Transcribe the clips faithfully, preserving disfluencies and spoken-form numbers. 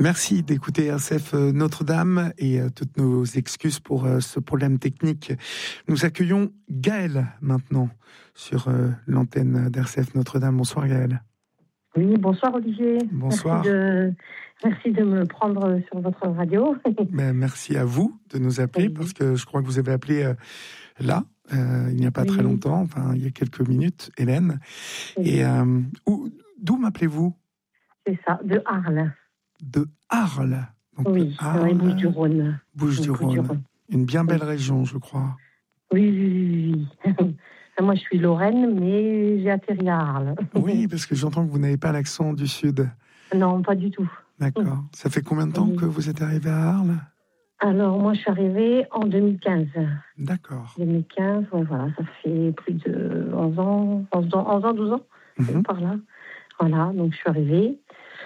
Merci d'écouter R C F Notre-Dame et euh, toutes nos excuses pour euh, ce problème technique. Nous accueillons Gaëlle maintenant sur euh, l'antenne d'R C F Notre-Dame. Bonsoir Gaëlle. Oui, bonsoir Olivier. Bonsoir. Merci de, merci de me prendre sur votre radio. Ben, merci à vous de nous appeler oui. parce que je crois que vous avez appelé euh, là, euh, il n'y a pas oui. très longtemps, enfin il y a quelques minutes, Hélène. Oui. Et euh, où, d'où m'appelez-vous ? C'est ça, de Arles. De Arles. Donc, oui, Arles, les Bouches-du-Rhône. Bouches-du-Rhône. Bouches Une bien belle oui. région, je crois. Oui, oui, oui. Moi, je suis Lorraine, mais j'ai atterri à Arles. Oui, parce que j'entends que vous n'avez pas l'accent du Sud. Non, pas du tout. D'accord. Ça fait combien de temps oui. que vous êtes arrivée à Arles ? Alors, moi, je suis arrivée en deux mille quinze. D'accord. deux mille quinze, ouais, voilà, ça fait plus de onze ans, onze ans, onze ans douze ans, mm-hmm. par là. Voilà, donc je suis arrivée.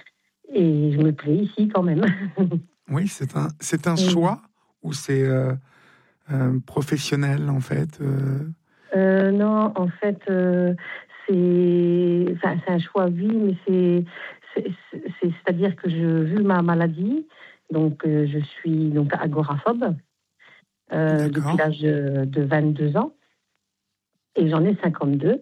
Et je me plais ici quand même. Oui, c'est un, c'est un oui. choix ou c'est euh, euh, professionnel en fait euh... Euh, Non, en fait, euh, c'est, enfin, c'est un choix vie, mais c'est, c'est, c'est, c'est-à-dire que je, vu ma maladie, donc euh, je suis donc agoraphobe euh, depuis l'âge de, de vingt-deux ans et j'en ai cinquante-deux.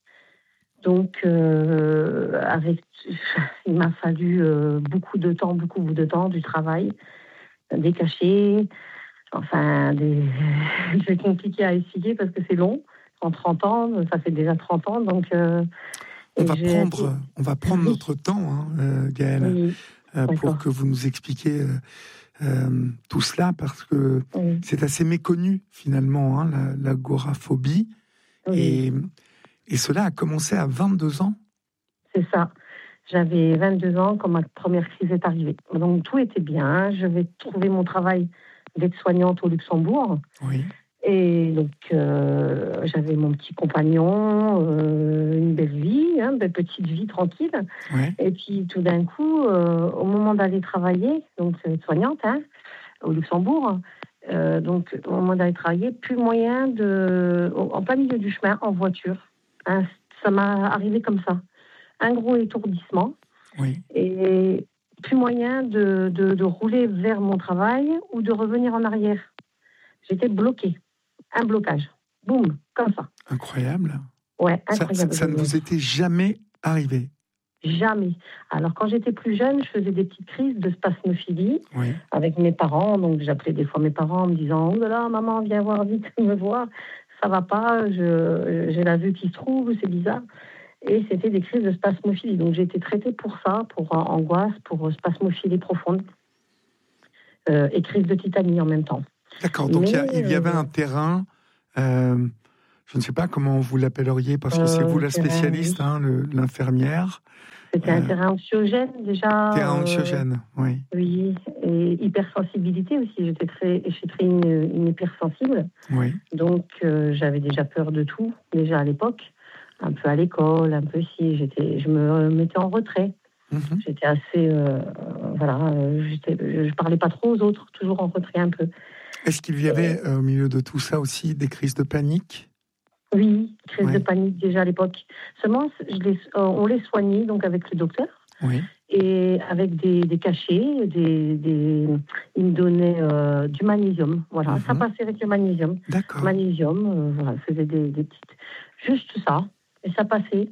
Donc, euh, avec, il m'a fallu euh, beaucoup de temps, beaucoup de temps, du travail, des cachets, enfin, des... c'est compliqué à expliquer parce que c'est long. En trente ans, ça fait déjà trente ans, donc... Euh, on, va prendre, on va prendre notre temps, hein, euh, Gaëlle, oui, euh, pour que vous nous expliquiez euh, euh, tout cela, parce que oui. c'est assez méconnu, finalement, hein, la, l'agoraphobie. Oui. Et... Et cela a commencé à vingt-deux ans ? C'est ça. J'avais vingt-deux ans quand ma première crise est arrivée. Donc tout était bien. Je vais trouver mon travail d'aide-soignante au Luxembourg. Oui. Et donc euh, j'avais mon petit compagnon, euh, une belle vie, hein, belle petite vie tranquille. Oui. Et puis tout d'un coup, euh, au moment d'aller travailler, donc aide-soignante hein, au Luxembourg, euh, donc au moment d'aller travailler, plus moyen de, en plein milieu du chemin, en voiture. Hein, ça m'a arrivé comme ça. Un gros étourdissement. Oui. Et plus moyen de, de, de rouler vers mon travail ou de revenir en arrière. J'étais bloquée. Un blocage. Boum, comme ça. Incroyable. Ouais, incroyable. Ça, ça, ça ne vous était jamais arrivé ? Jamais. Alors, quand j'étais plus jeune, je faisais des petites crises de spasmophilie oui. avec mes parents. Donc, j'appelais des fois mes parents en me disant « Oh là là, maman, viens voir vite, me voir. Ça va pas, je, j'ai la vue qui se trouve, c'est bizarre. » Et c'était des crises de spasmophilie. Donc, j'ai été traitée pour ça, pour euh, angoisse, pour spasmophilie profonde. Euh, et crise de tétanie en même temps. D'accord. Donc, il y, y avait euh, un terrain... Euh, je ne sais pas comment vous l'appelleriez, parce que euh, c'est vous la spécialiste, terrain, oui. hein, le, l'infirmière. C'était euh, un terrain anxiogène, déjà. Terrain anxiogène, euh, oui. Oui, et hypersensibilité aussi. J'étais très, j'étais très une, une hypersensible. Oui. Donc, euh, j'avais déjà peur de tout, déjà à l'époque. Un peu à l'école, un peu si. J'étais, je me mettais en retrait. Mm-hmm. J'étais assez... Euh, voilà, j'étais, je ne parlais pas trop aux autres, toujours en retrait un peu. Est-ce qu'il y avait, euh, au milieu de tout ça aussi, des crises de panique ? Oui, crise oui. de panique déjà à l'époque. Seulement, je les, euh, on les soignait donc avec le docteur. Oui. Et avec des, des cachets, des, des, il me donnait euh, du magnésium. Voilà, mm-hmm. ça passait avec le magnésium. D'accord. Magnésium, euh, voilà, faisait des, des petites... Juste ça, et ça passait.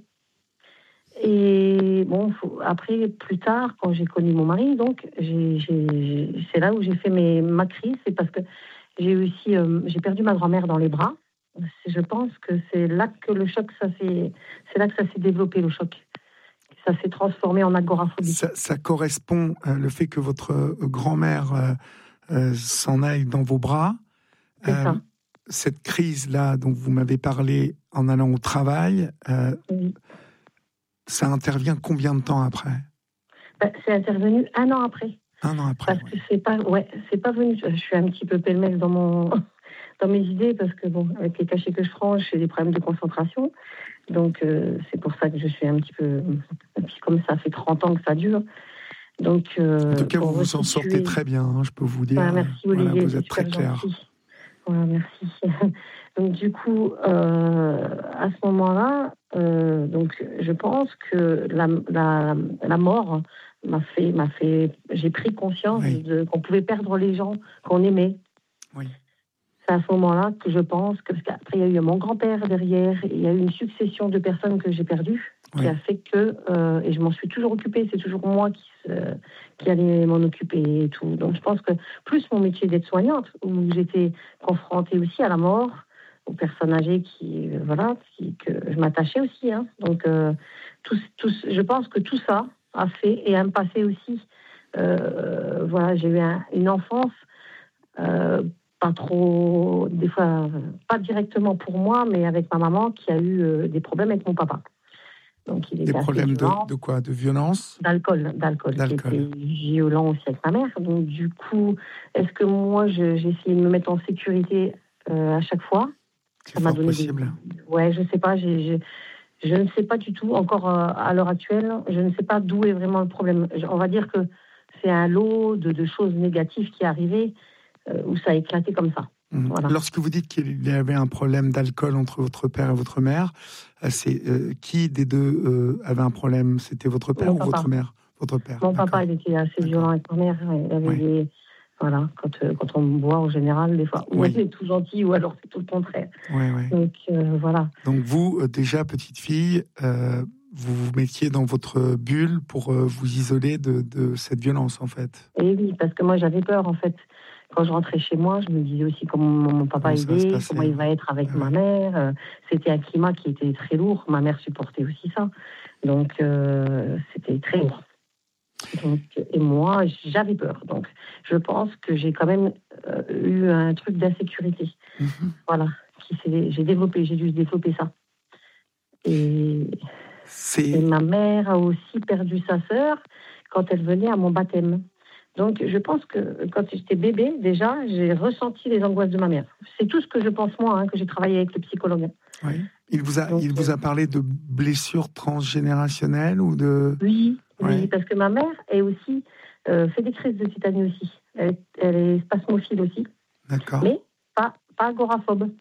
Et bon, faut, après, plus tard, quand j'ai connu mon mari, donc, j'ai, j'ai, c'est là où j'ai fait mes, ma crise, c'est parce que j'ai aussi, euh, j'ai perdu ma grand-mère dans les bras. Je pense que c'est là que le choc, ça s'est, c'est là que ça s'est développé, le choc. Ça s'est transformé en agoraphobie. Ça, ça correspond, euh, le fait que votre euh, grand-mère euh, euh, s'en aille dans vos bras. C'est euh, ça. Cette crise-là dont vous m'avez parlé en allant au travail, euh, oui. ça intervient combien de temps après ? Ben, c'est intervenu un an après. Un an après. Parce ouais. que c'est pas, ouais, c'est pas venu. Je suis un petit peu pêle-mêle dans mon, dans mes idées parce que bon, avec les cachets que je prends, j'ai des problèmes de concentration. Donc euh, c'est pour ça que je suis un petit peu, et puis comme ça fait trente ans que ça dure. Donc euh, en tout cas, vous vous en sortez très bien, hein, je peux vous dire. Ouais, merci Olivier, voilà, vous êtes très clair. Ouais, merci. Donc du coup, euh, à ce moment-là, euh, donc je pense que la, la, la mort m'a fait, m'a fait, j'ai pris conscience oui. de, qu'on pouvait perdre les gens qu'on aimait. Oui. C'est à ce moment-là que je pense que, parce qu'après il y a eu mon grand-père derrière, il y a eu une succession de personnes que j'ai perdues, Oui. qui a fait que, euh, et je m'en suis toujours occupée, c'est toujours moi qui, se, qui allais m'en occuper et tout. Donc je pense que plus mon métier d'aide-soignante, où j'étais confrontée aussi à la mort, aux personnes âgées qui, euh, voilà, qui, que je m'attachais aussi. Hein. Donc euh, tout, tout, je pense que tout ça a fait, et un passé aussi. Euh, voilà, j'ai eu un, une enfance. Euh, pas trop, des fois, pas directement pour moi, mais avec ma maman qui a eu euh, des problèmes avec mon papa. Donc, il Des était assez problèmes de, violent. de quoi? De violence? D'alcool, d'alcool, D'alcool. qui était violent aussi avec ma mère. Donc, du coup, est-ce que moi, je, j'ai essayé de me mettre en sécurité euh, à chaque fois? C'est Ça m'a fort donné possible. des... Ouais, je sais pas, j'ai, j'ai... je ne sais pas du tout, encore euh, à l'heure actuelle, je ne sais pas d'où est vraiment le problème. On va dire que c'est un lot de, de choses négatives qui est arrivé, euh, où ça a éclaté comme ça. Mmh. Voilà. Lorsque vous dites qu'il y avait un problème d'alcool entre votre père et votre mère, c'est euh, qui des deux euh, avait un problème? C'était votre père Mon ou papa. votre mère? Votre père. Mon D'accord. papa, il était assez D'accord. violent avec ma mère. Il avait Oui. des... Voilà, quand, euh, quand on me voit en général, des fois, ou Oui. elle est tout gentil, ou alors c'est tout le contraire. Oui, oui. Donc, euh, voilà. Donc vous, euh, déjà, petite fille, euh, vous vous mettiez dans votre bulle pour euh, vous isoler de, de cette violence, en fait. Et oui, parce que moi, j'avais peur, en fait. Quand je rentrais chez moi, je me disais aussi comment mon papa Comment ça va se il est, passer, comment il va oui. être avec Ah, ma oui. mère. Euh, C'était un climat qui était très lourd. Ma mère supportait aussi ça. Donc, euh, c'était très lourd. Donc, et moi, j'avais peur. Donc, je pense que j'ai quand même euh, eu un truc d'insécurité. Mmh. Voilà. Qui s'est, j'ai développé, j'ai dû développer ça. Et, et ma mère a aussi perdu sa sœur quand elle venait à mon baptême. Donc, je pense que quand j'étais bébé, déjà, j'ai ressenti les angoisses de ma mère. C'est tout ce que je pense, moi, hein, que j'ai travaillé avec le psychologue. Oui. Il vous a, Donc, il vous a parlé de blessures transgénérationnelles ou de... Oui, ouais. oui, parce que ma mère est aussi, euh, fait des crises de tétanie aussi. Elle, elle est spasmophile aussi. D'accord. Mais pas, pas agoraphobe.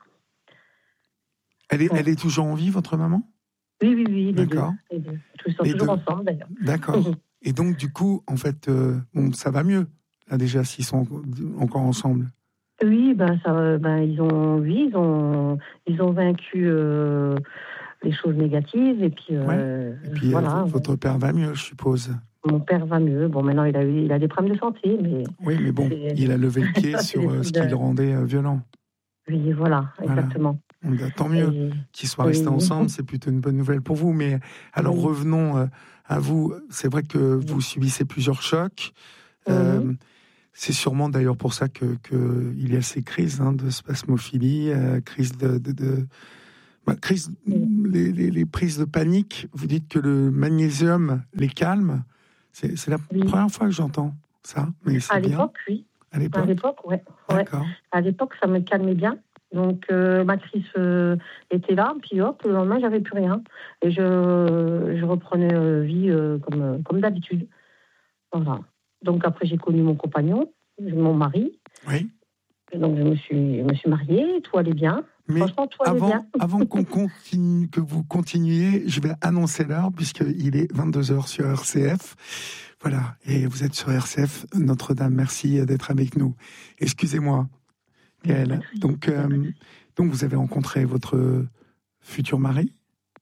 Elle est, Ouais. elle est toujours en vie, votre maman? Oui, oui, oui, les deux. D'accord. Les deux. Ils sont Les toujours deux. ensemble, d'ailleurs. D'accord. Et donc, du coup, en fait, euh, bon, ça va mieux, là, déjà, s'ils sont encore ensemble. Oui, ben, ça, ben, ils ont, oui, ils ont, ils ont vaincu euh, les choses négatives, et puis, euh, ouais. Et puis, voilà. euh, votre père va mieux, je suppose. Mon père va mieux. Bon, maintenant, il a, eu, il a des problèmes de santé, mais... Oui, mais bon, il a levé le pied ça, sur euh, ce de... qui le rendait euh, violent. Oui, voilà, voilà. exactement. Donc, tant mieux et... qu'ils soient restés oui. ensemble, c'est plutôt une bonne nouvelle pour vous. Mais alors, oui. revenons euh, à vous. C'est vrai que vous oui. subissez plusieurs chocs. Mm-hmm. Euh, c'est sûrement d'ailleurs pour ça que, que il y a ces crises hein, de spasmophilie, euh, crise de... de, de... Bah, crise, mm. les, les, les prises de panique. Vous dites que le magnésium les calme. C'est, c'est la oui. première fois que j'entends ça. Mais c'est à bien. l'époque, oui. À l'époque, à l'époque, ouais. D'accord. ouais. À l'époque, ça me calmait bien. Donc, euh, ma crise euh, était là, puis hop, le lendemain, j'avais plus rien. Et je, je reprenais euh, vie euh, comme, comme d'habitude. Voilà. Donc, après, j'ai connu mon compagnon, mon mari. Oui. Donc, je me suis, je me suis mariée, tout allait bien. Mais franchement, tout allait avant, bien. avant qu'on continue, que vous continuiez, je vais annoncer l'heure, puisqu'il est vingt-deux heures sur R C F. Voilà, et vous êtes sur R C F. Notre-Dame, merci d'être avec nous. Excusez-moi, Gaëlle. Donc, euh, donc, vous avez rencontré votre futur mari?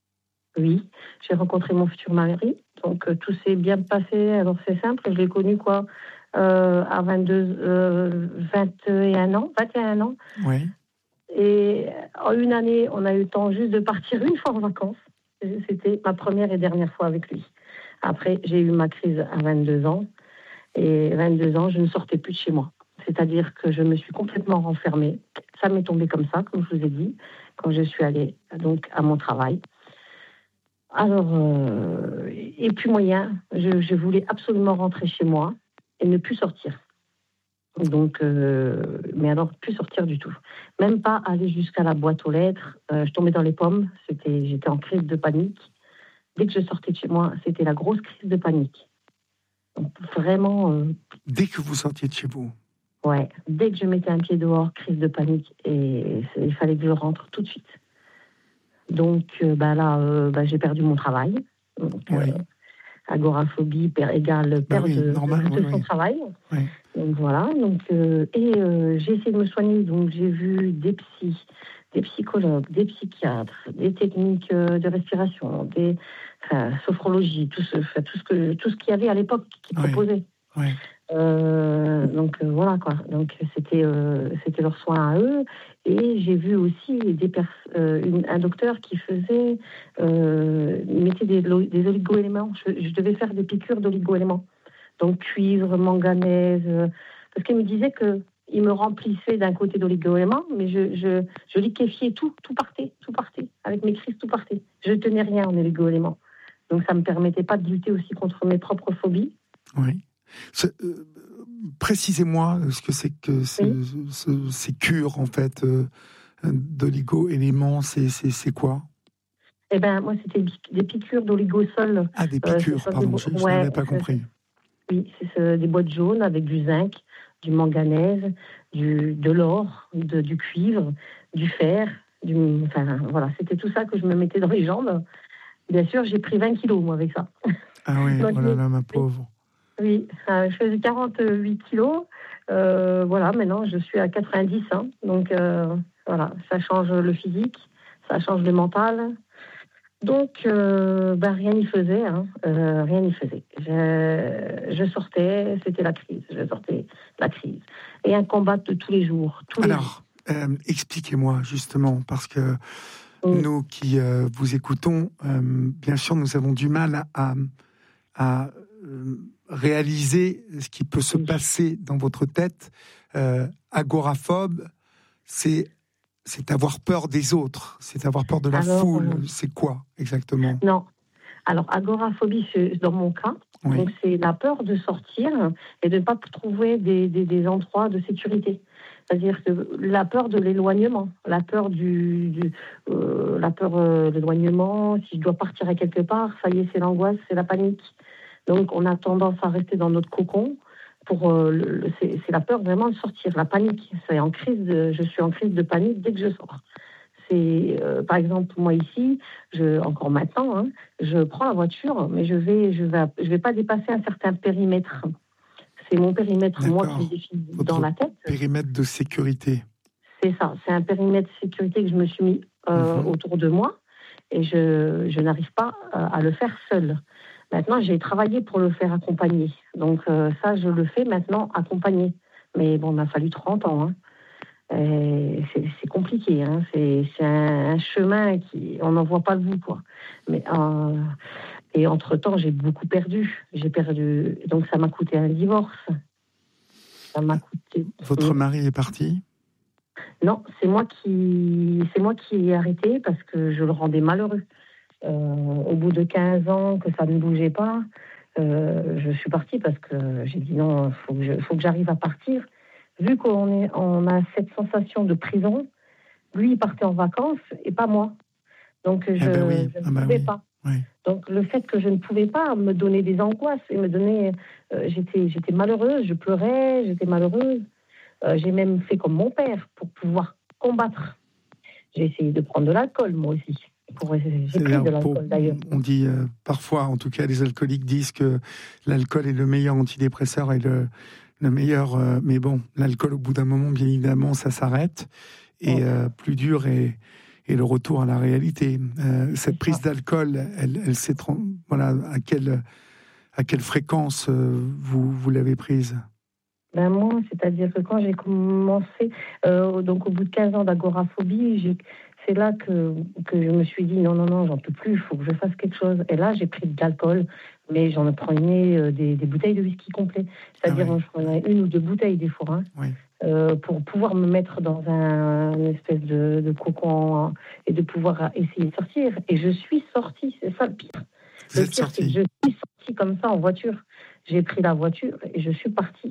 Oui, j'ai rencontré mon futur mari. Donc, euh, tout s'est bien passé. Alors, c'est simple, je l'ai connu, quoi, euh, à vingt-deux, euh, vingt et un ans. vingt et un ans. Oui. Et en une année, on a eu le temps juste de partir une fois en vacances. C'était ma première et dernière fois avec lui. Après, j'ai eu ma crise à vingt-deux ans. Et vingt-deux ans, je ne sortais plus de chez moi. C'est-à-dire que je me suis complètement renfermée. Ça m'est tombé comme ça, comme je vous ai dit, quand je suis allée donc, à mon travail. Alors, euh, et puis moyen, je, je voulais absolument rentrer chez moi et ne plus sortir. Donc, euh, mais alors, plus sortir du tout. Même pas aller jusqu'à la boîte aux lettres. Euh, je tombais dans les pommes. C'était, j'étais en crise de panique. Dès que je sortais de chez moi, c'était la grosse crise de panique. Donc, vraiment... Euh, dès que vous sortiez de chez vous? Ouais. Dès que je mettais un pied dehors, crise de panique. Et il fallait que je rentre tout de suite. Donc, euh, bah là, euh, bah, j'ai perdu mon travail. Donc, oui. euh, agoraphobie per, égale perte bah oui, de, normal, de, de oui, son oui. travail. Oui. Donc voilà, donc, euh, et euh, j'ai essayé de me soigner, donc j'ai vu des psys, des psychologues, des psychiatres, des techniques euh, de respiration, des enfin, sophrologie, tout ce, enfin, tout ce que tout ce qu'il y avait à l'époque qui Oui. proposait. Oui. Euh, donc euh, voilà quoi. Donc c'était euh, c'était leur soin à eux. Et j'ai vu aussi des pers- euh, une, un docteur qui faisait euh, mettait des, des oligo-éléments. Je, je devais faire des piqûres d'oligo-éléments. Donc cuivre, manganèse. Euh, parce qu'il me disait que il me remplissait d'un côté d'oligo-éléments, mais je, je, je liquéfiais tout, tout partait, tout partait. Avec mes crises, tout partait. Je tenais rien en oligo-éléments. Donc ça me permettait pas de lutter aussi contre mes propres phobies. Oui. Ce, euh, précisez-moi ce que c'est que ce, Oui. ce, ces cures, en fait, euh, d'oligo-éléments, c'est, c'est, c'est quoi? Eh ben, moi, c'était des piqûres d'oligosol. Ah, des Euh, piqûres, pardon, bo- je, je ouais, n'avais pas compris. oui, c'est ce, des boîtes jaunes avec du zinc, du manganèse, du, de l'or, de, du cuivre, du fer. Du, enfin, voilà, c'était tout ça que je me mettais dans les jambes. Bien sûr, j'ai pris vingt kilos, moi, avec ça. Ah oui, Donc, oh là là, ma pauvre. oui, euh, je faisais quarante-huit kilos. Euh, voilà, maintenant, je suis à quatre-vingt-dix. Hein, donc, euh, voilà, ça change le physique, ça change le mental. Donc, euh, ben, rien n'y faisait, hein, euh, rien n'y faisait. Je, je sortais, c'était la crise, je sortais la crise. Et un combat de tous les jours, tous les jours. Alors, euh, expliquez-moi justement, parce que Mm. nous qui euh, vous écoutons, euh, bien sûr, nous avons du mal à, à euh, réaliser ce qui peut se Oui. passer dans votre tête. Euh, agoraphobe, c'est c'est avoir peur des autres, c'est avoir peur de la Alors, foule. euh, C'est quoi exactement? non. Alors, agoraphobie, c'est dans mon cas. Oui. Donc, c'est la peur de sortir et de ne pas trouver des, des, des endroits de sécurité. C'est-à-dire que la peur de l'éloignement, la peur du, du euh, la peur euh, de l'éloignement. Si je dois partir à quelque part, ça y est, c'est l'angoisse, c'est la panique. Donc, on a tendance à rester dans notre cocon. Pour, euh, le, c'est, c'est la peur vraiment de sortir, la panique. C'est en crise de, je suis en crise de panique dès que je sors. C'est, euh, par exemple, moi ici, je, encore maintenant, hein, je prends la voiture, mais je vais, je vais, je vais pas dépasser un certain périmètre. C'est mon périmètre, D'accord. moi, qui me définit Votre dans la tête. Périmètre de sécurité. C'est ça, c'est un périmètre de sécurité que je me suis mis euh, Mm-hmm. autour de moi et je, je n'arrive pas euh, à le faire seule. Maintenant, j'ai travaillé pour le faire accompagner. Donc euh, ça, je le fais maintenant accompagner. Mais bon, il m'a fallu trente ans. Hein. Et c'est, c'est compliqué. Hein. C'est, c'est un, un chemin qui, on n'en voit pas le bout, quoi. Mais euh, et entre-temps, j'ai beaucoup perdu. J'ai perdu. Donc ça m'a coûté un divorce. Ça m'a coûté. Votre mari est parti? Non, c'est moi qui, c'est moi qui ai arrêté parce que je le rendais malheureux. Euh, au bout de quinze ans, que ça ne bougeait pas, euh, je suis partie parce que j'ai dit non, faut que je, faut que j'arrive à partir. Vu qu'on est, on a cette sensation de prison, lui il partait en vacances et pas moi. Donc je, eh ben oui. je ne ah ben pouvais oui. pas. Oui. Donc le fait que je ne pouvais pas me donner des angoisses et me donner, euh, j'étais, j'étais malheureuse, je pleurais, j'étais malheureuse. Euh, j'ai même fait comme mon père pour pouvoir combattre. J'ai essayé de prendre de l'alcool, moi aussi. Pour, j'ai C'est pris de pour, l'alcool, d'ailleurs. on dit euh, parfois, en tout cas, les alcooliques disent que l'alcool est le meilleur antidépresseur et le, le meilleur. Euh, mais bon, l'alcool, au bout d'un moment, bien évidemment, ça s'arrête. Et euh, plus dur est, est le retour à la réalité. Euh, cette prise d'alcool, elle, elle s'est. Voilà, à quelle, à quelle fréquence euh, vous, vous l'avez prise? Ben moi, c'est-à-dire que quand j'ai commencé, euh, donc au bout de quinze ans d'agoraphobie, j'ai, c'est là que, que je me suis dit non, non, non, j'en peux plus, il faut que je fasse quelque chose. Et là, j'ai pris de l'alcool, mais j'en prenais euh, des, des bouteilles de whisky complet. C'est-à-dire, ah oui. Je prenais une ou deux bouteilles des fois, hein, oui. euh, pour pouvoir me mettre dans un une espèce de, de cocon et de pouvoir essayer de sortir. Et je suis sortie, c'est ça le pire. Vous le êtes pire, sortie. c'est que je suis sortie comme ça en voiture. J'ai pris la voiture et je suis partie.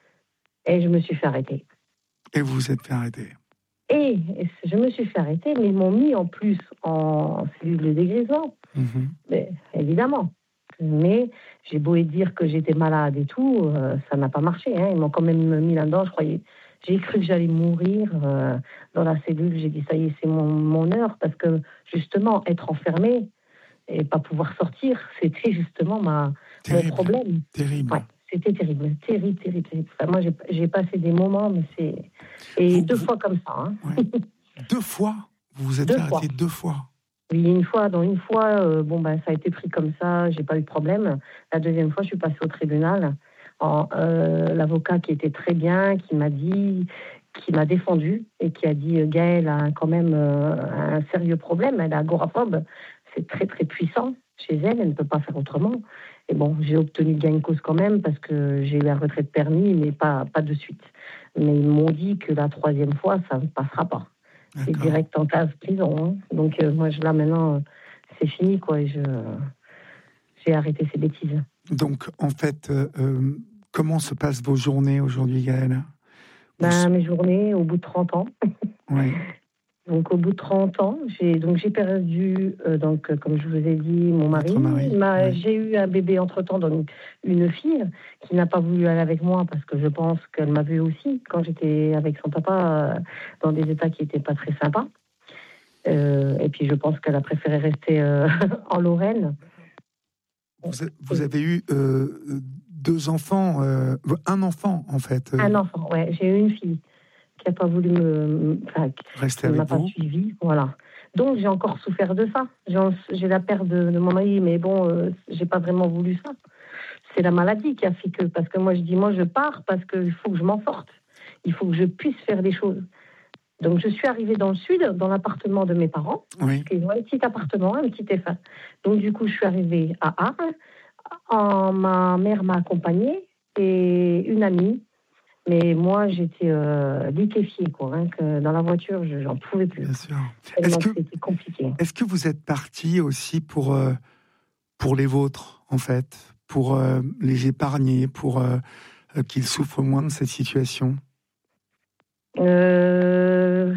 Et je me suis fait arrêter. Et vous vous êtes fait arrêter. Et je me suis fait arrêter, mais ils m'ont mis en plus en cellule de dégrisement. Mm-hmm. Mais, évidemment. Mais j'ai beau dire que j'étais malade et tout, euh, ça n'a pas marché. Hein. Ils m'ont quand même mis là-dedans, je croyais. J'ai cru que j'allais mourir euh, dans la cellule. J'ai dit, ça y est, c'est mon, mon heure. Parce que, justement, être enfermé et pas pouvoir sortir, c'était justement ma... Terrible. Mon problème. Terrible. Ouais, c'était terrible, terrible, terrible. terrible. Enfin, moi, j'ai, j'ai passé des moments, mais c'est et vous, deux vous... fois comme ça. Hein. Ouais. Deux fois. Vous vous êtes deux arrêté fois. deux fois. Oui, une fois, dans une fois, euh, bon ben ça a été pris comme ça, j'ai pas eu de problème. La deuxième fois, je suis passée au tribunal. En, euh, l'avocat qui était très bien, qui m'a dit, qui m'a défendu et qui a dit Gaëlle a quand même euh, un sérieux problème, elle est agoraphobe, c'est très très puissant chez elle, elle ne peut pas faire autrement. Et bon, j'ai obtenu gain de cause quand même parce que j'ai eu un retrait de permis, mais pas pas de suite. Mais ils m'ont dit que la troisième fois, ça ne passera pas. D'accord. C'est direct en case prison. Hein. Donc euh, moi, je, là maintenant, euh, c'est fini, quoi. Et je, j'ai arrêté ces bêtises. Donc, en fait, euh, euh, comment se passent vos journées aujourd'hui, Gaëlle? Ben, Vous... mes journées, au bout de trente ans. Oui. Donc, au bout de trente ans, j'ai, donc, j'ai perdu, euh, donc, euh, comme je vous ai dit, mon mari. Votre mari, Ma, oui. J'ai eu un bébé entre-temps, donc une fille qui n'a pas voulu aller avec moi parce que je pense qu'elle m'a vue aussi quand j'étais avec son papa euh, dans des états qui n'étaient pas très sympas. Euh, et puis, je pense qu'elle a préféré rester euh, en Lorraine. Vous, a, vous avez eu euh, deux enfants, euh, un enfant, en fait. Euh... Un enfant, ouais. J'ai eu une fille qui n'a pas voulu me... Enfin, Rester qui ne avec m'a vous. pas suivi, voilà. Donc, j'ai encore souffert de ça. J'ai, j'ai la perte de, de mon mari, mais bon, euh, j'ai pas vraiment voulu ça. C'est la maladie qui a fait que... Parce que moi, je dis, moi, je pars parce qu'il faut que je m'en sorte. Il faut que je puisse faire des choses. Donc, je suis arrivée dans le sud, dans l'appartement de mes parents. Oui. Parce qu'ils ont un petit appartement, un petit F un. Donc, du coup, je suis arrivée à Arles. En, ma mère m'a accompagnée et une amie. Mais moi, j'étais euh, liquéfiée, quoi. Hein, que dans la voiture, je, j'en pouvais plus. Bien sûr. Tellement Est-ce que, que c'était compliqué. Est-ce que vous êtes parti aussi pour, euh, pour les vôtres, en fait, pour euh, les épargner, pour euh, qu'ils souffrent moins de cette situation? euh...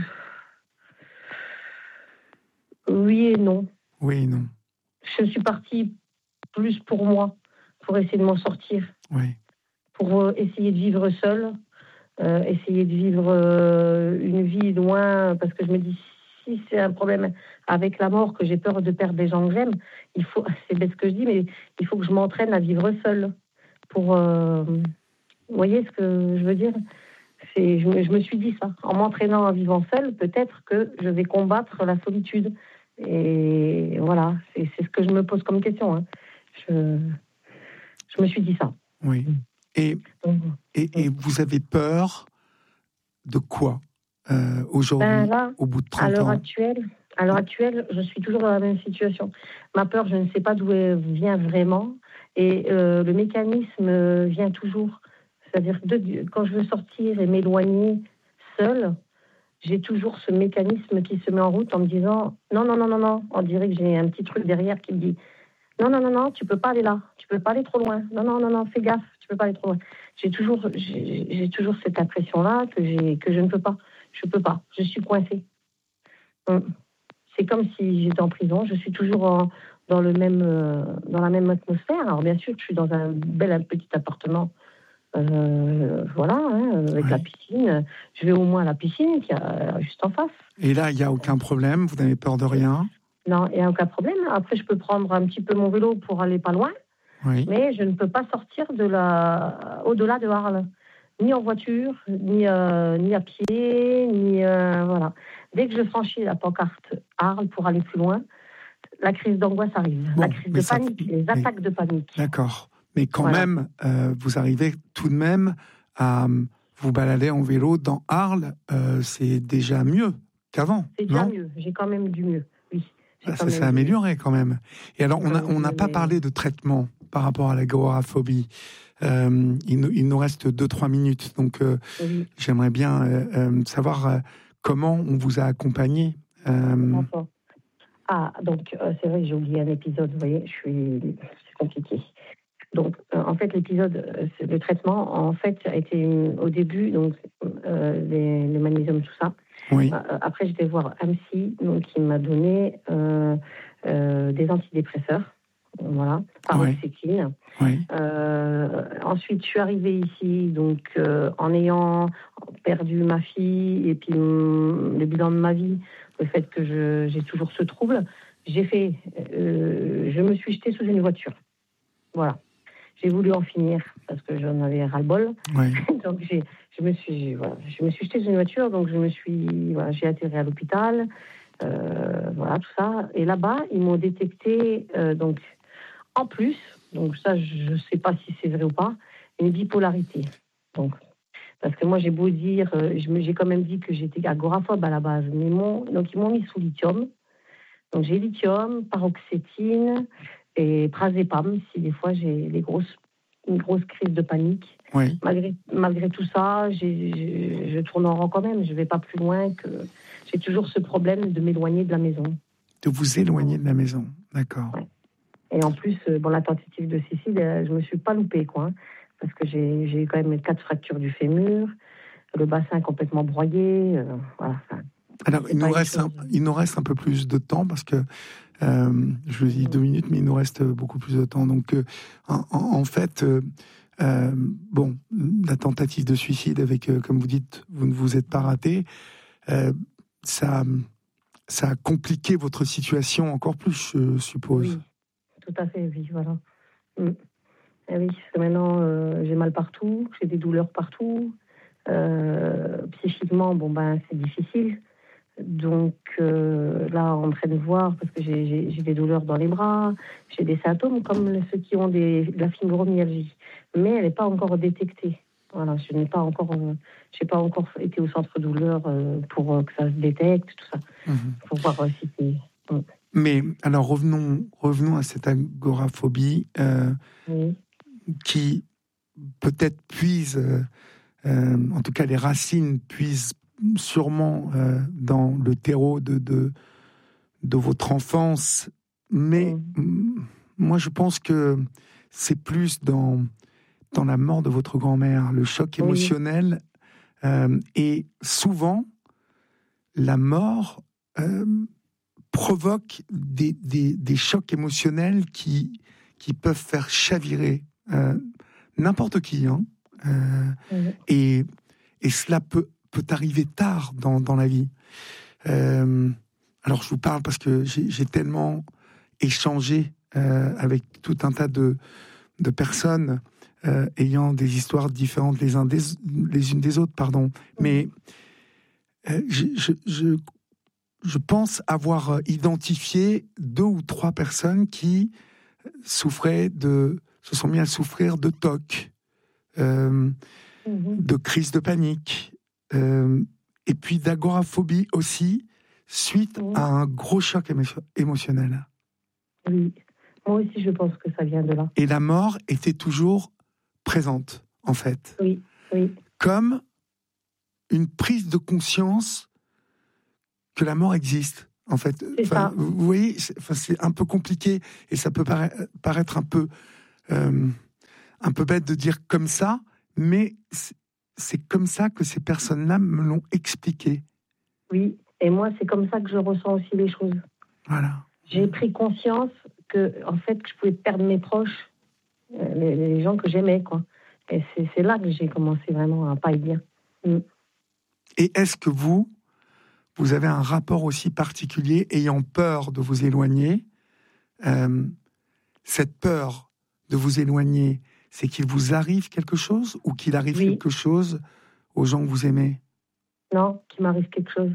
Oui et non. Oui et non. Je suis partie plus pour moi, pour essayer de m'en sortir. Oui. Pour euh, essayer de vivre seule, euh, essayer de vivre euh, une vie loin, parce que je me dis, si c'est un problème avec la mort, que j'ai peur de perdre des gens que j'aime, il faut, c'est bête ce que je dis, mais il faut que je m'entraîne à vivre seule. Pour, euh, vous voyez ce que je veux dire? C'est, je, me, je me suis dit ça. En m'entraînant en vivant seule, peut-être que je vais combattre la solitude. Et voilà, c'est, c'est ce que je me pose comme question. Hein. Je, je me suis dit ça. Oui. Et, et, et vous avez peur de quoi euh, aujourd'hui, ben là, au bout de trente ans? À l'heure actuelle, à l'heure actuelle, je suis toujours dans la même situation. Ma peur, je ne sais pas d'où elle vient vraiment. Et euh, le mécanisme vient toujours. C'est-à-dire que de, quand je veux sortir et m'éloigner seule, j'ai toujours ce mécanisme qui se met en route en me disant non, non, non, non, non. On dirait que j'ai un petit truc derrière qui me dit non, non, non, non, tu peux pas aller là, tu peux pas aller trop loin. Non, non, non, non, fais gaffe, tu peux pas aller trop loin. J'ai toujours, j'ai, j'ai toujours cette impression-là que j'ai, que je ne peux pas, je peux pas, je suis coincée. C'est comme si j'étais en prison. Je suis toujours en, dans le même, euh, dans la même atmosphère. Alors bien sûr, je suis dans un bel un petit appartement. Euh, voilà, hein, avec oui. La piscine. Je vais au moins à la piscine qui est juste en face. Et là, il n'y a aucun problème? Vous n'avez peur de rien? Non, il n'y a aucun problème. Après, je peux prendre un petit peu mon vélo pour aller pas loin. Oui. Mais je ne peux pas sortir de la... au-delà de Arles. Ni en voiture, ni, euh, ni à pied, ni... Euh, voilà. Dès que je franchis la pancarte Arles pour aller plus loin, la crise d'angoisse arrive. Bon, la crise de ça... panique, les attaques mais... de panique. D'accord. Mais quand voilà. même, euh, vous arrivez tout de même à vous balader en vélo dans Arles. Euh, c'est déjà mieux qu'avant, c'est déjà non? mieux. J'ai quand même du mieux, oui. Ah, ça s'est amélioré quand même. Et alors, on n'a on n'a pas mais... parlé de traitement par rapport à l'agoraphobie. Euh, il, nous, il nous reste deux trois minutes, donc euh, oui. j'aimerais bien euh, euh, savoir euh, comment on vous a accompagné. Euh... Ah, donc euh, c'est vrai que j'ai oublié un épisode, vous voyez, je suis... c'est compliqué. Donc, euh, en fait, l'épisode, euh, le traitement, en fait, a été au début, donc, euh, les, les magnésiums, tout ça. Oui. Euh, après, j'étais voir un psy, donc, qui m'a donné euh, euh, des antidépresseurs, voilà, paroxétine. Oui. Oui. Euh, ensuite, je suis arrivée ici, donc, euh, en ayant perdu ma fille et puis hum, le bilan de ma vie, le fait que je, j'ai toujours ce trouble, j'ai fait, euh, je me suis jetée sous une voiture. Voilà. j'ai voulu en finir parce que j'en avais ras-le-bol. Oui. Donc j'ai, je me suis, voilà, je me suis jetée sur une voiture, donc je me suis, voilà, j'ai atterri à l'hôpital, euh, voilà tout ça. Et là-bas, ils m'ont détecté, euh, donc en plus, donc ça, je ne sais pas si c'est vrai ou pas, une bipolarité. Donc parce que moi, j'ai beau dire, euh, je me, j'ai quand même dit que j'étais agoraphobe à la base, mais mon, donc ils m'ont mis sous lithium. Donc j'ai lithium, paroxétine et prazépam si des fois j'ai des grosses, une grosse crise de panique. Oui. Malgré, malgré tout ça, j'ai, j'ai, je tourne en rond quand même. Je ne vais pas plus loin que... J'ai toujours ce problème de m'éloigner de la maison. De vous éloigner de la maison, d'accord. Ouais. Et en plus, bon, la tentative de suicide, je ne me suis pas loupée, quoi. Hein, parce que j'ai, j'ai quand même quatre fractures du fémur, le bassin complètement broyé. Euh, voilà, enfin, alors, il nous, reste un, il nous reste un peu plus de temps parce que, euh, je vous dis deux minutes, mais il nous reste beaucoup plus de temps. Donc, euh, en, en fait, euh, euh, bon, la tentative de suicide avec, euh, comme vous dites, vous ne vous êtes pas raté, euh, ça, ça a compliqué votre situation encore plus, je suppose. Oui, tout à fait, oui, voilà. Mm. Et oui, parce que maintenant, euh, j'ai mal partout, j'ai des douleurs partout. Euh, psychiquement, bon, ben, c'est difficile. Donc euh, là, on est en train de voir, parce que j'ai, j'ai, j'ai des douleurs dans les bras, j'ai des symptômes comme ceux qui ont des, de la fibromyalgie, mais elle n'est pas encore détectée. Voilà, je n'ai pas encore, euh, j'ai pas encore été au centre douleur euh, pour euh, que ça se détecte, tout ça, mmh. Pour voir euh, si c'est. Mmh. Mais alors revenons, revenons à cette agoraphobie euh, oui. qui peut-être puise, euh, euh, en tout cas les racines puisent sûrement euh, dans le terreau de, de, de votre enfance, mais mmh. moi je pense que c'est plus dans, dans la mort de votre grand-mère, le choc émotionnel, oui. euh, et souvent la mort euh, provoque des, des, des chocs émotionnels qui, qui peuvent faire chavirer euh, n'importe qui, hein, euh, oui. et, et cela peut peut arriver tard dans, dans la vie. Euh, alors, je vous parle parce que j'ai, j'ai tellement échangé euh, avec tout un tas de, de personnes euh, ayant des histoires différentes les, uns des, les unes des autres, pardon. Mais euh, je, je, je, je pense avoir identifié deux ou trois personnes qui souffraient de, se sont mis à souffrir de T O C, euh, mm-hmm. de crise de panique, Euh, et puis d'agoraphobie aussi, suite oui. à un gros choc émo- émotionnel. Oui, moi aussi je pense que ça vient de là. Et la mort était toujours présente, en fait. Oui, oui. Comme une prise de conscience que la mort existe, en fait. Enfin, vous voyez, c'est, enfin, c'est un peu compliqué, et ça peut para- paraître un peu, euh, un peu bête de dire comme ça, mais c'est, c'est comme ça que ces personnes-là me l'ont expliqué. Oui, et moi, c'est comme ça que je ressens aussi les choses. Voilà. J'ai pris conscience que, en fait, que je pouvais perdre mes proches, euh, les, les gens que j'aimais, quoi. Et c'est, c'est là que j'ai commencé vraiment à pas être bien. Mm. Et est-ce que vous, vous avez un rapport aussi particulier, ayant peur de vous éloigner, euh, cette peur de vous éloigner, c'est qu'il vous arrive quelque chose ou qu'il arrive oui. quelque chose aux gens que vous aimez? Non, qu'il m'arrive quelque chose.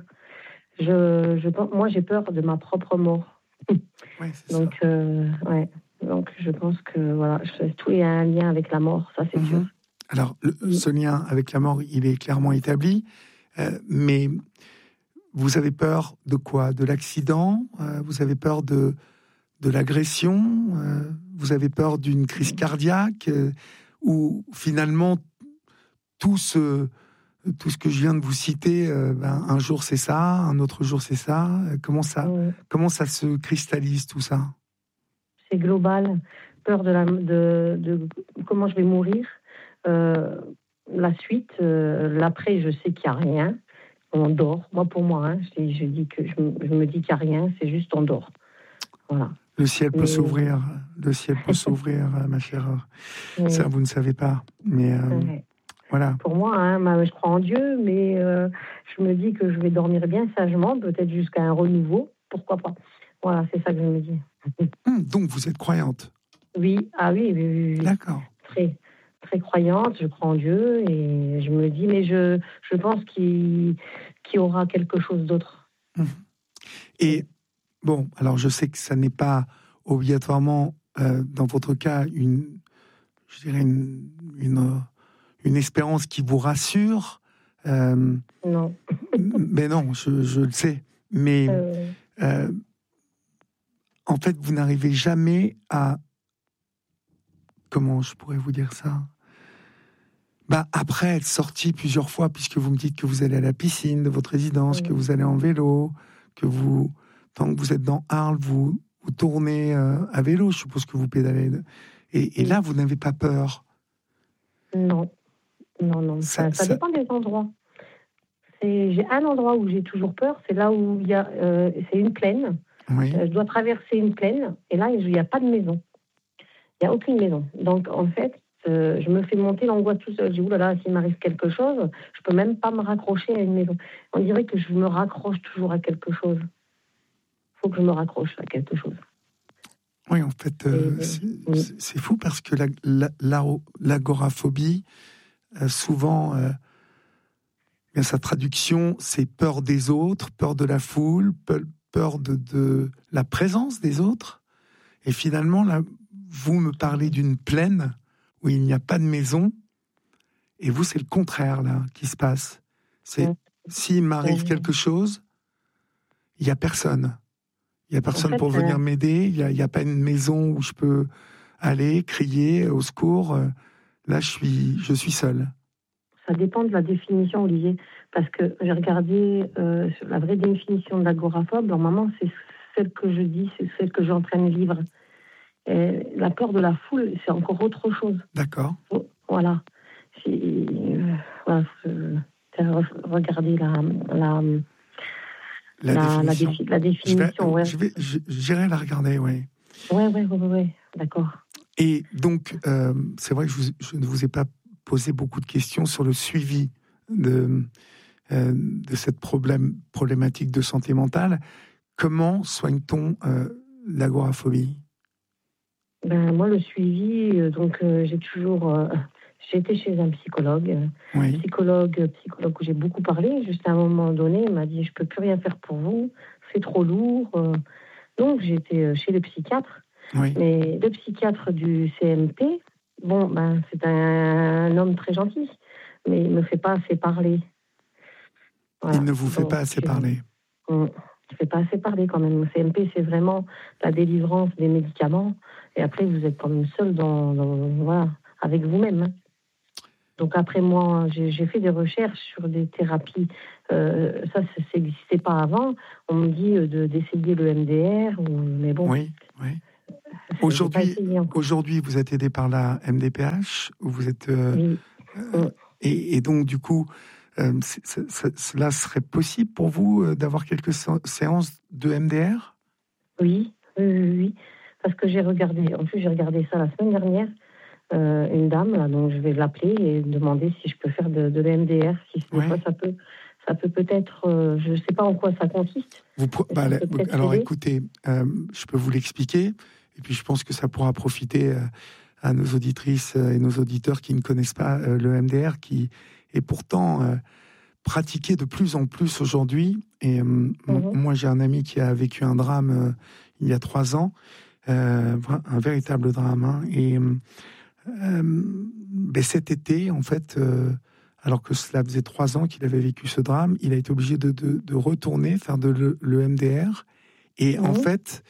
Je, je, moi, j'ai peur de ma propre mort. Ouais, c'est Donc, ça. Euh, ouais. Donc, je pense que voilà, tout est un lien avec la mort, ça, c'est mm-hmm. sûr. Alors, le, oui. ce lien avec la mort, il est clairement établi, euh, mais vous avez peur de quoi? De l'accident? euh, Vous avez peur de, de l'agression? euh, Vous avez peur d'une crise cardiaque? euh, Ou finalement, tout ce, tout ce que je viens de vous citer, euh, ben, un jour c'est ça, un autre jour c'est ça. Comment ça, oui. comment ça se cristallise tout ça? C'est global. Peur de, la, de, de comment je vais mourir. Euh, la suite, euh, l'après, je sais qu'il n'y a rien. On dort. Moi, pour moi, hein, je, je, dis que je, je me dis qu'il n'y a rien, c'est juste on dort. Voilà. Le ciel peut mais... s'ouvrir, le ciel peut s'ouvrir, ma chère. Oui. Ça, vous ne savez pas. Mais euh, oui. voilà. Pour moi, hein, je crois en Dieu, mais euh, je me dis que je vais dormir bien sagement, peut-être jusqu'à un renouveau. Pourquoi pas? Voilà, c'est ça que je me dis. Hum, donc, vous êtes croyante? Oui, ah oui, oui, oui, oui. D'accord. très, très croyante, je crois en Dieu, et je me dis, mais je, je pense qu'il, qu'il y aura quelque chose d'autre. Mmh. Et bon, alors je sais que ça n'est pas obligatoirement, euh, dans votre cas, une, je dirais une, une, une espérance qui vous rassure. Euh, non. Mais non, je, je le sais. Mais euh... Euh, en fait, vous n'arrivez jamais à... Comment je pourrais vous dire ça ? Bah, après être sorti plusieurs fois, puisque vous me dites que vous allez à la piscine de votre résidence, oui. que vous allez en vélo, que vous, tant que vous êtes dans Arles, vous, vous tournez euh, à vélo, je suppose que vous pédalez. Et, et oui. là, vous n'avez pas peur ? Non, non, non. Ça, ça, ça, ça... dépend des endroits. C'est, j'ai un endroit où j'ai toujours peur, c'est là où il y a, euh, c'est une plaine. Oui. Euh, je dois traverser une plaine, et là, il n'y a pas de maison. Il n'y a aucune maison. Donc, en fait, euh, je me fais monter l'angoisse tout seul. Je dis, oulala, s'il m'arrive quelque chose, je ne peux même pas me raccrocher à une maison. On dirait que je me raccroche toujours à quelque chose. Il faut que je me raccroche à quelque chose. Oui, en fait, euh, et, c'est, oui. c'est, c'est fou parce que la, la, la, l'agoraphobie, euh, souvent, euh, bien, sa traduction, c'est peur des autres, peur de la foule, peur de, de la présence des autres. Et finalement, là, vous me parlez d'une plaine où il n'y a pas de maison, et vous, c'est le contraire, là, qui se passe. C'est, mmh. s'il m'arrive mmh. quelque chose, il n'y a personne. Il n'y a personne en fait, pour venir euh... m'aider, il n'y a, a pas une maison où je peux aller, crier au secours. Là, je suis, je suis seul. Ça dépend de la définition, Olivier, parce que j'ai regardé euh, la vraie définition de l'agoraphobe. Normalement, c'est celle que je dis, c'est celle que je suis en train de vivre. Et la peur de la foule, c'est encore autre chose. D'accord. Voilà. C'est, euh, voilà, euh, regardez la la la, la définition. La, défi, la définition, je vais, ouais. Je vais, j'irai la regarder, oui. Ouais, ouais, ouais, ouais, d'accord. Et donc, euh, c'est vrai que je, vous, je ne vous ai pas posé beaucoup de questions sur le suivi de euh, de cette problème problématique de santé mentale. Comment soigne-t-on euh, l'agoraphobie ? Ben, moi, le suivi, euh, donc euh, j'ai toujours... Euh, j'ai été chez un psychologue, euh, oui. psychologue, psychologue où j'ai beaucoup parlé. Juste à un moment donné, il m'a dit, je ne peux plus rien faire pour vous, c'est trop lourd. Euh, donc, j'ai été chez le psychiatre. Oui. Mais le psychiatre du C M P, bon, ben, c'est un, un homme très gentil, mais il ne me fait pas assez parler. Voilà. Il ne vous fait donc, pas assez je... parler hum. Je ne fais pas assez parler quand même. Le C M P, c'est vraiment la délivrance des médicaments. Et après, vous êtes comme seul dans, dans, voilà, avec vous-même. Hein. Donc après, moi, j'ai, j'ai fait des recherches sur des thérapies. Euh, ça, ça n'existait pas avant. On me dit de, d'essayer le M D R. Ou, mais bon. Oui, oui. Aujourd'hui, aujourd'hui, vous êtes aidé par la M D P H. Vous êtes, euh, oui. euh, et, et donc, du coup... Euh, c'est, c'est, c'est, cela serait possible pour vous euh, d'avoir quelques séances de M D R ? Oui, oui, oui, oui, parce que j'ai regardé, en plus j'ai regardé ça la semaine dernière, euh, une dame, là, donc je vais l'appeler et demander si je peux faire de, de l'M D R, si des ouais. fois ça peut, ça peut peut-être, euh, je ne sais pas en quoi ça consiste. Vous, bah, ça peut alors aider. Écoutez, euh, je peux vous l'expliquer, et puis je pense que ça pourra profiter euh, à nos auditrices et nos auditeurs qui ne connaissent pas euh, le M D R, qui et pourtant euh, pratiqué de plus en plus aujourd'hui. Et euh, mm-hmm. moi, j'ai un ami qui a vécu un drame euh, il y a trois ans, euh, un véritable drame. Hein, et euh, ben cet été, en fait, euh, alors que cela faisait trois ans qu'il avait vécu ce drame, il a été obligé de, de, de retourner faire de le, le M D R. Et mm-hmm. en fait,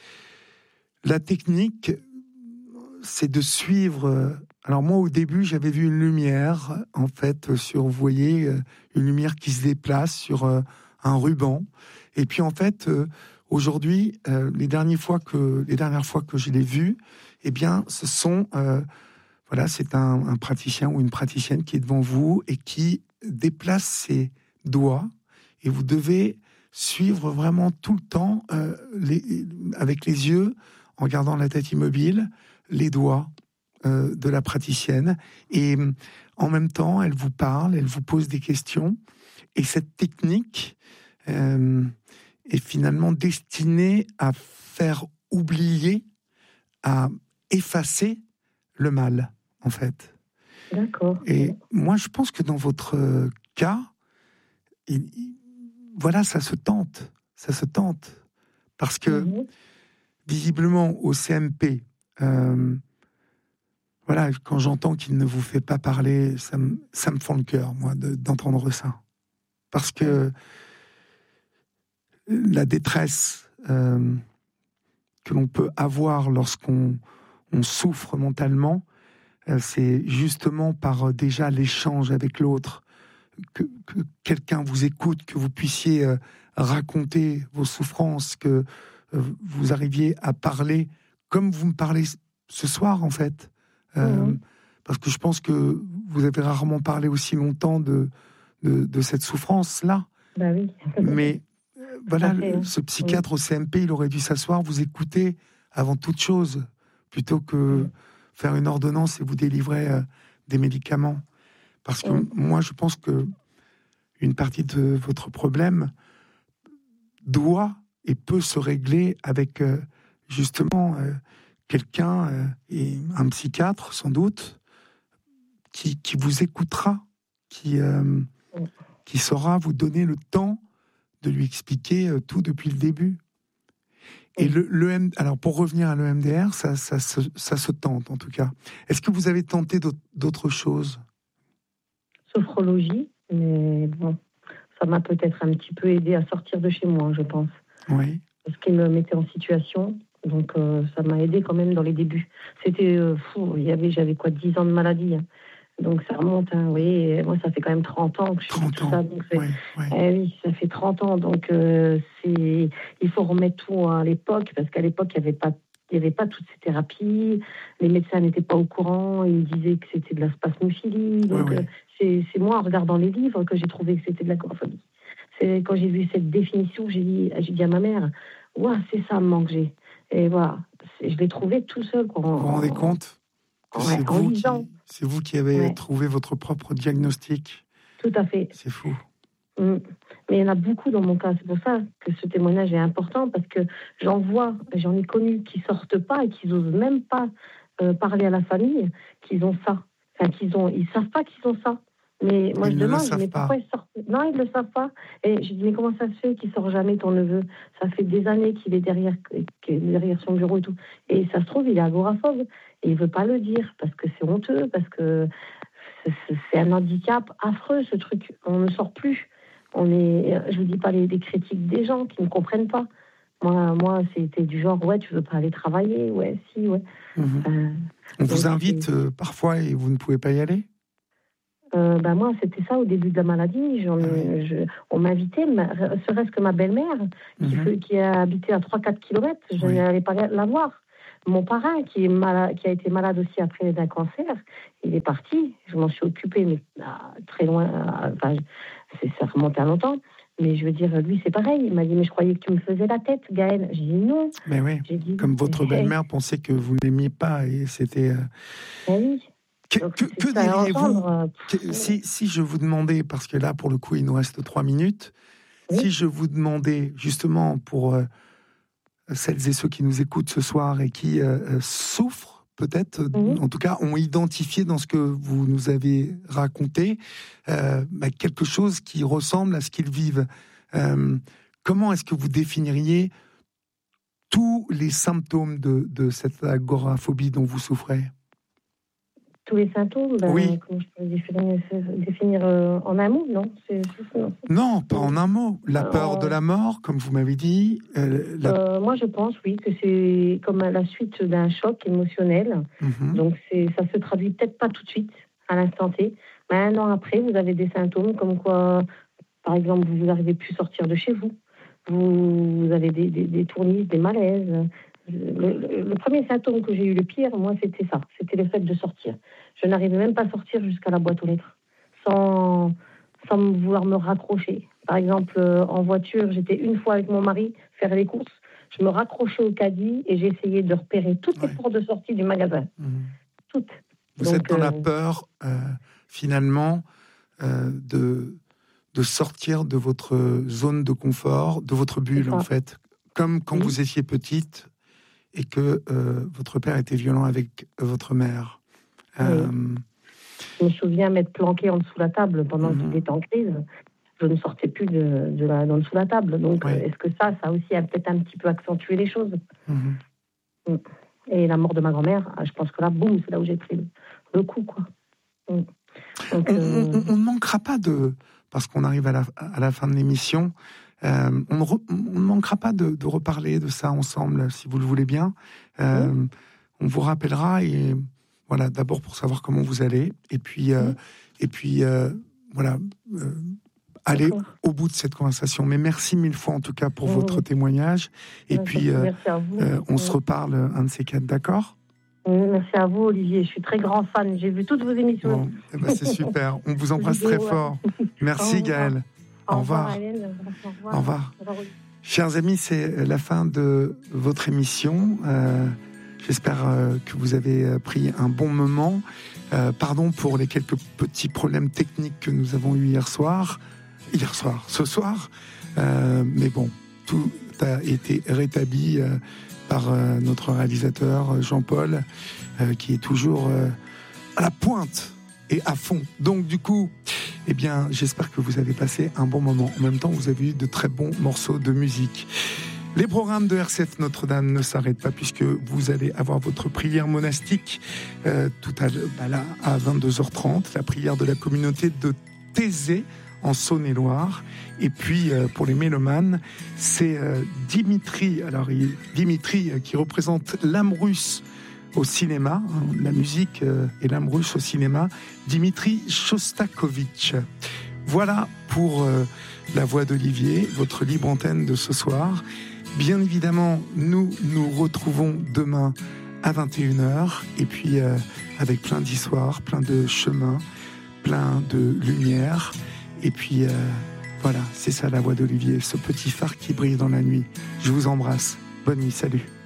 la technique, c'est de suivre... Alors moi, au début, j'avais vu une lumière, en fait, sur, vous voyez, une lumière qui se déplace sur euh, un ruban. Et puis, en fait, euh, aujourd'hui, euh, les dernières fois que les dernières fois que je l'ai vu, eh bien, ce sont, euh, voilà, c'est un, un praticien ou une praticienne qui est devant vous et qui déplace ses doigts. Et vous devez suivre vraiment tout le temps, euh, les, avec les yeux, en gardant la tête immobile, les doigts euh, de la praticienne. Et en même temps, elle vous parle, elle vous pose des questions. Et cette technique euh, est finalement destinée à faire oublier, à effacer le mal, en fait. D'accord. Et moi, je pense que dans votre cas, il, il, voilà, ça se tente. Ça se tente. Parce que, mmh. visiblement, au C M P, euh, voilà, quand j'entends qu'il ne vous fait pas parler, ça me, ça me fend le cœur, moi, de, d'entendre ça. Parce que la détresse euh, que l'on peut avoir lorsqu'on on souffre mentalement, euh, c'est justement par euh, déjà l'échange avec l'autre, que, que quelqu'un vous écoute, que vous puissiez euh, raconter vos souffrances, que euh, vous arriviez à parler comme vous me parlez ce soir, en fait. Euh, mmh. Parce que je pense que vous avez rarement parlé aussi longtemps de, de, de cette souffrance-là. Bah oui. Mais euh, voilà, fait, ce psychiatre oui. au C M P, il aurait dû s'asseoir, vous écouter avant toute chose, plutôt que oui. faire une ordonnance et vous délivrer euh, des médicaments. Parce que oui. moi, je pense que une partie de votre problème doit et peut se régler avec euh, justement euh, quelqu'un, euh, et un psychiatre sans doute, qui, qui vous écoutera, qui, euh, oui. qui saura vous donner le temps de lui expliquer euh, tout depuis le début. Et oui. le, le alors pour revenir à l'E M D R, ça, ça, ça, ça se tente en tout cas. Est-ce que vous avez tenté d'autres, d'autres choses ? Sophrologie, mais bon, ça m'a peut-être un petit peu aidé à sortir de chez moi, je pense. Oui. Parce qu'il me mettait en situation, donc euh, ça m'a aidé quand même dans les débuts. C'était euh, fou, il y avait, j'avais quoi, dix ans de maladie, hein. Donc ça remonte, hein, oui, et moi ça fait quand même trente ans que je fais tout ça. Donc oui, oui. Eh oui, ça fait trente ans, donc euh, c'est, il faut remettre tout à l'époque, parce qu'à l'époque il n'y avait pas Il n'y avait pas toutes ces thérapies, les médecins n'étaient pas au courant, ils disaient que c'était de la spasmophilie. Donc, oui, oui. Euh, c'est, c'est moi, en regardant les livres, que j'ai trouvé que c'était de l'agoraphobie. C'est quand j'ai vu cette définition, j'ai dit, j'ai dit à ma mère, ouais, c'est ça le manque que j'ai. Et voilà, c'est, je l'ai trouvé tout seul. Quoi, vous vous rendez compte que ouais, c'est, vous qui, c'est vous qui avez ouais. trouvé votre propre diagnostic. Tout à fait. C'est fou. Mmh. Mais il y en a beaucoup dans mon cas. C'est pour ça que ce témoignage est important, parce que j'en vois, j'en ai connu qui sortent pas et qui n'osent même pas euh, parler à la famille qu'ils ont ça. Enfin, qu'ils ont, ils savent pas qu'ils ont ça. Mais moi, ils je ne demande, le savent mais pourquoi pas. ils sortent ? Non, ils ne le savent pas. Et je dis, mais comment ça se fait qu'il sort jamais, ton neveu ? Ça fait des années qu'il est derrière, qu'il est derrière son bureau et tout. Et ça se trouve, il est agoraphobe. Et il veut pas le dire, parce que c'est honteux, parce que c'est, c'est un handicap affreux, ce truc. On ne sort plus. On est, je vous dis pas les, les critiques des gens qui ne comprennent pas. Moi, moi, c'était du genre, ouais, tu veux pas aller travailler, ouais, si, ouais. Mmh. Euh, On vous invite euh, parfois et vous ne pouvez pas y aller ? euh, ben moi, c'était ça au début de la maladie. J'en, ah oui. je, on m'invitait, serait-ce que ma belle-mère, qui, mmh. fait, qui a habité à trois à quatre kilomètres, je oui. n'allais pas la voir. Mon parrain, qui, est malade, qui a été malade aussi après d'un cancer, il est parti. Je m'en suis occupée, mais ah, très loin. Ah, enfin, c'est, ça remonte à longtemps. Mais je veux dire, lui, c'est pareil. Il m'a dit, mais je croyais que tu me faisais la tête, Gaëlle. J'ai dit non. Mais oui, J'ai dit, comme votre belle-mère pensait que vous ne l'aimiez pas, et c'était... Euh... Ben oui. Que, que, que diriez-vous que, si, si je vous demandais, parce que là, pour le coup, il nous reste trois minutes, oui. si je vous demandais, justement, pour euh, celles et ceux qui nous écoutent ce soir et qui euh, souffrent, peut-être, mmh. en tout cas, ont identifié dans ce que vous nous avez raconté euh, bah, quelque chose qui ressemble à ce qu'ils vivent. Euh, comment est-ce que vous définiriez tous les symptômes de, de cette agoraphobie dont vous souffrez ? Tous les symptômes, ben, oui. comment je peux définir, définir euh, en un mot, non c'est, c'est, non, non, pas en un mot. La peur euh, de la mort, comme vous m'avez dit. Euh, la... euh, moi, je pense, oui, que c'est comme à la suite d'un choc émotionnel. Mm-hmm. Donc, c'est, ça se traduit peut-être pas tout de suite, à l'instant T. Mais un an après, vous avez des symptômes comme quoi, par exemple, vous n'arrivez plus à sortir de chez vous. Vous, vous avez des, des, des tournises, des malaises. Le, le, le premier symptôme que j'ai eu le pire, moi, c'était ça. C'était le fait de sortir. Je n'arrivais même pas à sortir jusqu'à la boîte aux lettres, sans, sans vouloir me raccrocher. Par exemple, euh, en voiture, j'étais une fois avec mon mari faire les courses. Je me raccrochais au caddie et j'essayais de repérer toutes ouais. les portes de sortie du magasin. Mmh. Toutes. Vous Donc, êtes dans euh... la peur, euh, finalement, euh, de, de sortir de votre zone de confort, de votre bulle, en fait. Comme quand oui. vous étiez petite et que euh, votre père était violent avec votre mère. Oui. Euh, Je me souviens m'être planquée en dessous de la table pendant mmh. qu'il était en crise. Je ne sortais plus de, de la, d'en dessous de la table. Donc, ouais. est-ce que ça, ça aussi a peut-être un petit peu accentué les choses mmh. Et la mort de ma grand-mère, je pense que là, boum, c'est là où j'ai pris le, le coup, quoi. Mmh. Donc, on, euh... on, on ne manquera pas de... Parce qu'on arrive à la, à la fin de l'émission, euh, on, ne re, on ne manquera pas de, de reparler de ça ensemble, si vous le voulez bien. Euh, mmh. On vous rappellera, et voilà, d'abord pour savoir comment vous allez, et puis, euh, mmh. et puis euh, voilà... Euh, aller au bout de cette conversation. Mais merci mille fois en tout cas pour mmh. votre témoignage. Et merci, puis, euh, euh, on mmh. se reparle un de ces quatre, d'accord ? Merci à vous, Olivier. Je suis très grand fan. J'ai vu toutes vos émissions. Bon, eh ben c'est super. On vous embrasse très fort. Merci, Gaëlle. Au revoir. Au revoir. Au revoir. Au revoir. Au revoir. Chers amis, c'est la fin de votre émission. Euh, j'espère euh, que vous avez pris un bon moment. Euh, pardon pour les quelques petits problèmes techniques que nous avons eus hier soir. Hier soir, ce soir, euh, mais bon, tout a été rétabli euh, par euh, notre réalisateur Jean-Paul, euh, qui est toujours euh, à la pointe et à fond. Donc du coup, eh bien, j'espère que vous avez passé un bon moment. En même temps, vous avez eu de très bons morceaux de musique. Les programmes de R C F Notre-Dame ne s'arrêtent pas, puisque vous allez avoir votre prière monastique euh, tout à l'heure, bah là, à vingt-deux heures trente, la prière de la communauté de Thésée, en Saône-et-Loire. Et puis, euh, pour les mélomanes, c'est euh, Dimitri, alors il, Dimitri euh, qui représente l'âme russe au cinéma, hein, la musique euh, et l'âme russe au cinéma, Dimitri Shostakovich. Voilà pour euh, la voix d'Olivier, votre libre antenne de ce soir. Bien évidemment, nous nous retrouvons demain à vingt et une heures, et puis euh, avec plein d'histoires, plein de chemins, plein de lumière. Et puis, euh, voilà, c'est ça la voix d'Olivier, ce petit phare qui brille dans la nuit. Je vous embrasse. Bonne nuit, salut.